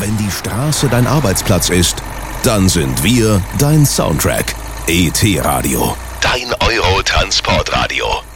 Wenn die Straße dein Arbeitsplatz ist, dann sind wir dein Soundtrack. ET Radio, dein Euro-Transportradio.